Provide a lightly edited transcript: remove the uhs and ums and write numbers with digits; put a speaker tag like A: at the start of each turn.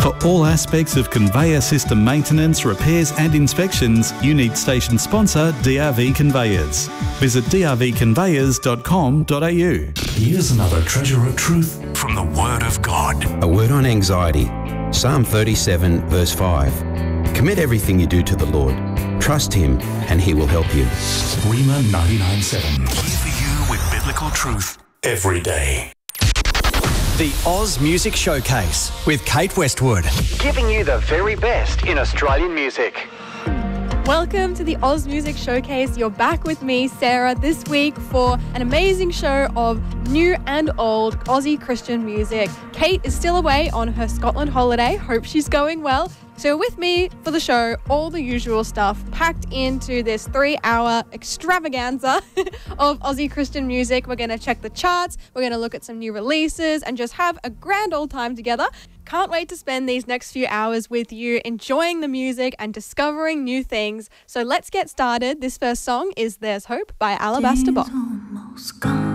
A: For all aspects of conveyor system maintenance, repairs and inspections, you need station sponsor DRV Conveyors. Visit drvconveyors.com.au.
B: Here's another treasure of truth from the Word of God.
C: A word on anxiety. Psalm 37 verse 5. Commit everything you do to the Lord. Trust Him and He will help you.
B: Rima 99.7. Here for you with biblical truth every day.
D: The Oz Music Showcase with Kate Westwood.
E: Giving you the very best in Australian music.
F: Welcome to the Oz Music Showcase. You're back with me, Sarah, this week for an amazing show of new and old Aussie Christian music. Kate is still away on her Scotland holiday. Hope she's going well. So with me for the show, all the usual stuff packed into this 3-hour extravaganza of Aussie Christian music. We're going to check the charts, we're going to look at some new releases and just have a grand old time together. Can't wait to spend these next few hours with you, enjoying the music and discovering new things. So let's get started. This first song is There's Hope by Alabaster Box.
G: Almost gone.